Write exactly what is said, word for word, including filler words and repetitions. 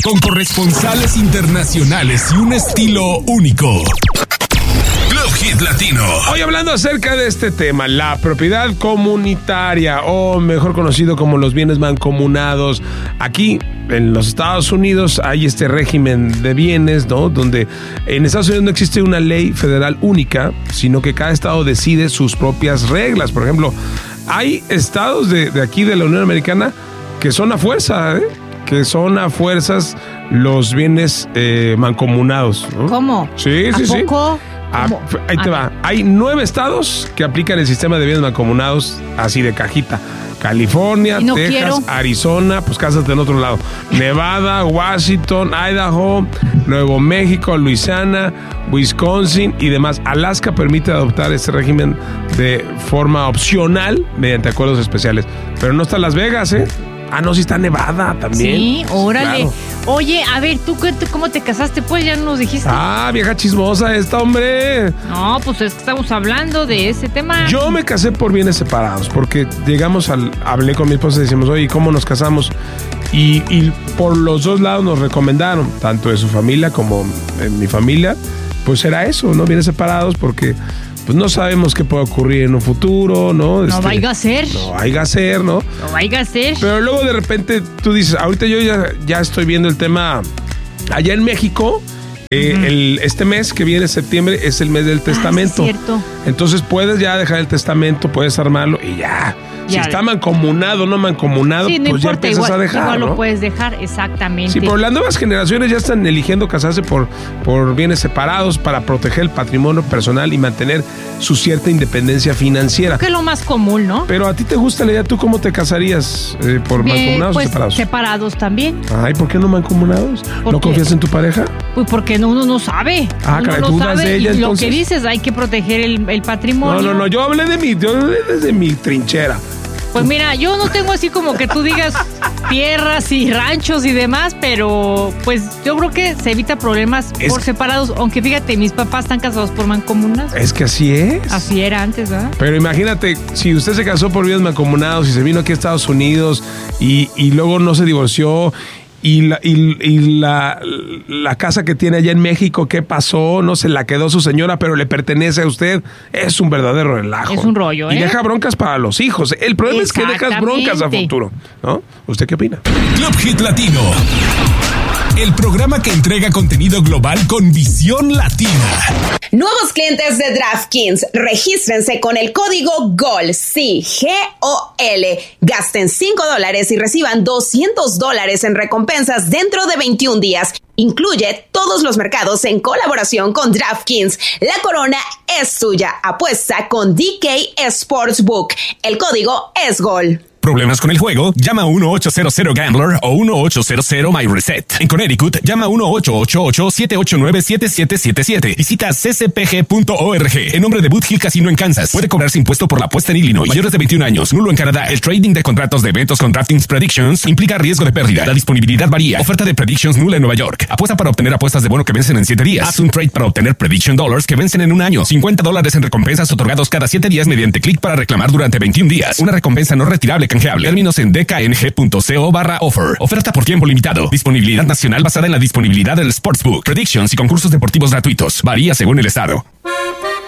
con corresponsales internacionales y un estilo único. Club Hit Latino. Hoy hablando acerca de este tema, la propiedad comunitaria, o mejor conocido como los bienes mancomunados. Aquí en los Estados Unidos hay este régimen de bienes, ¿no? Donde en Estados Unidos no existe una ley federal única, sino que cada estado decide sus propias reglas. Por ejemplo, hay estados de, de aquí de la Unión Americana que son a fuerza, ¿eh? que son a fuerzas los bienes eh, mancomunados, ¿no? ¿Cómo? Sí, ¿A sí, sí. poco? Ah, ahí te va. Hay nueve estados que aplican el sistema de bienes mancomunados así de cajita. California, no Texas, quiero. Arizona, pues cásate en otro lado. Nevada, Washington, Idaho, Nuevo México, Luisiana, Wisconsin y demás. Alaska permite adoptar este régimen de forma opcional mediante acuerdos especiales. Pero no está Las Vegas, ¿eh? Ah, no, sí está Nevada también. Sí, órale. Claro. Oye, a ver, ¿tú, qué- tú cómo te casaste? Pues ya nos dijiste. Ah, vieja chismosa esta, hombre. No, pues es que estamos hablando de ese tema. Yo me casé por bienes separados, porque llegamos al... Hablé con mi esposa y decimos, oye, ¿cómo nos casamos? Y, y por los dos lados nos recomendaron, tanto de su familia como en mi familia, pues era eso, ¿no? Bienes separados, porque pues no sabemos qué puede ocurrir en un futuro, ¿no? No Este, vaya a ser. No vaya a ser, ¿no? No vaya a ser. Pero luego de repente tú dices, ahorita yo ya, ya estoy viendo el tema allá en México. Eh, uh-huh. el, este mes que viene, septiembre, es el mes del testamento. Ah, es cierto. Entonces puedes ya dejar el testamento, puedes armarlo y ya. Ya. Si está mancomunado o no mancomunado, Sí, no pues ya importa, empiezas igual, a dejar, igual ¿no? lo puedes dejar, exactamente. Sí, pero las nuevas generaciones ya están eligiendo casarse por, por bienes separados para proteger el patrimonio personal y mantener su cierta independencia financiera. Que es lo más común, ¿no? Pero a ti te gusta la idea, ¿tú cómo te casarías? Eh, ¿Por Bien, mancomunados pues, o separados? separados también. Ay, ¿por qué no mancomunados? ¿Por ¿No qué? confías en tu pareja? Pues porque no, uno no sabe. Ah, uno caray, no tú das sabe de ella, y lo entonces. que dices, hay que proteger el, el patrimonio. No, no, no, yo hablé de mi, yo hablé desde mi trinchera. Pues mira, yo no tengo así como que tú digas tierras y ranchos y demás, pero pues yo creo que se evita problemas Es- por separados, aunque fíjate, mis papás están casados por mancomunas. Es que así es. Así era antes, ¿verdad? Pero imagínate, si usted se casó por bienes mancomunados y se vino aquí a Estados Unidos y, y luego no se divorció y, la, y, y la, la casa que tiene allá en México, ¿qué pasó? No se la quedó su señora, pero le pertenece a usted. Es un verdadero relajo. Es un rollo, Y ¿eh? deja broncas para los hijos. El problema es que dejas broncas a Exactamente. futuro, ¿no? ¿Usted qué opina? Club Hit Latino. El programa que entrega contenido global con visión latina. Nuevos clientes de DraftKings, regístrense con el código GOL, sí, G O L. Gasten cinco dólares y reciban doscientos dólares en recompensas dentro de veintiún días. Incluye todos los mercados en colaboración con DraftKings. La corona es suya. Apuesta con D K Sportsbook. El código es GOL. ¿Problemas con el juego? Llama a uno ocho cero cero Gambler o uno ocho cero cero My Reset. En Connecticut, llama a uno ocho ocho ocho siete ocho nueve siete siete siete siete. Visita c c p g punto org. En nombre de Boot Hill Casino en Kansas. Puede cobrarse impuesto por la apuesta en Illinois. Mayores de veintiún años. Nulo en Canadá. El trading de contratos de eventos con DraftKings Predictions implica riesgo de pérdida. La disponibilidad varía. Oferta de Predictions nula en Nueva York. Apuesta para obtener apuestas de bono que vencen en siete días. Haz un trade para obtener Prediction Dollars que vencen en un año. cincuenta dólares en recompensas otorgados cada siete días mediante clic para reclamar durante veintiún días. Una recompensa no retirable canjeable. Términos en d k n g punto co barra offer. Oferta por tiempo limitado. Disponibilidad nacional basada en la disponibilidad del Sportsbook. Predictions y concursos deportivos gratuitos. Varía según el estado.